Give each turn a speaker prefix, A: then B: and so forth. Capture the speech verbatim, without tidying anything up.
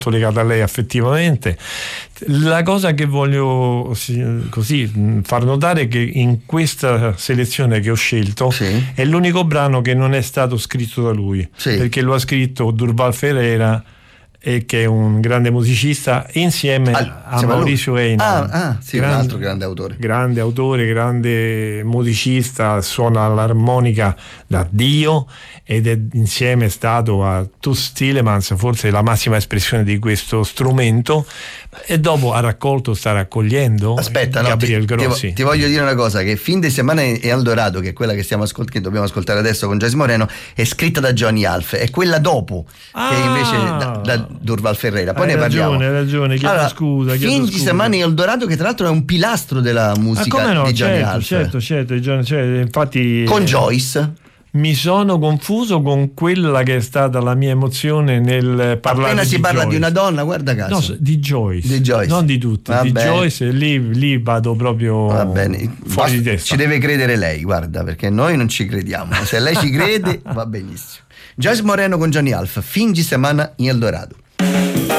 A: legato a lei affettivamente. La cosa che voglio così far notare è che in questa selezione che ho scelto
B: sì.
A: è l'unico brano che non è stato scritto da lui,
B: sì.
A: perché lo ha scritto Durval Ferreira, e che è un grande musicista, insieme
B: All-
A: a Mauricio Heinemann.
B: Ah, ah sì, grande, un altro grande autore.
A: Grande autore, grande musicista, suona l'armonica da Dio ed è insieme stato a Toots Thielemans, forse la massima espressione di questo strumento, e dopo ha raccolto, sta raccogliendo
B: Aspetta,
A: Gabriel
B: no, ti,
A: Grossi.
B: Ti, ti voglio dire una cosa, che Fin de Semana e Eldorado, che è quella che stiamo ascolt- che dobbiamo ascoltare adesso con Joyce Moreno, è scritta da Johnny Alf, è quella dopo
A: ah,
B: che invece da, da Durval Ferreira. Poi
A: hai
B: ne parliamo.
A: Ragione, hai ragione, chiedo
B: allora,
A: scusa.
B: Fin de Semana e Eldorado, che tra l'altro è un pilastro della musica
A: ah, come no?
B: di Johnny
A: certo,
B: Alf.
A: certo, certo, certo, certo, infatti
B: con Joyce.
A: Mi sono confuso con quella che è stata la mia emozione nel parlare
B: appena
A: di
B: si parla
A: Joyce.
B: di una donna, guarda caso.
A: No, di Joyce,
B: di Joyce.
A: non di tutti,
B: Va
A: di
B: bene.
A: Joyce, e lì, lì vado proprio
B: Va bene.
A: fuori
B: Basta,
A: di testa.
B: ci deve credere lei, guarda, perché noi non ci crediamo. Se lei ci crede va benissimo. Joyce Moreno con Johnny Alf, Fin de Semana in Eldorado.